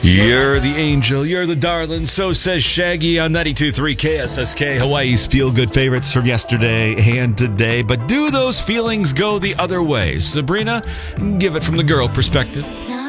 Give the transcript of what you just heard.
You're the angel, you're the darling, so says Shaggy on 92.3 KSSK, Hawaii's feel-good favorites from yesterday and today. But do those feelings go the other way? Sabrina, give it from the girl perspective.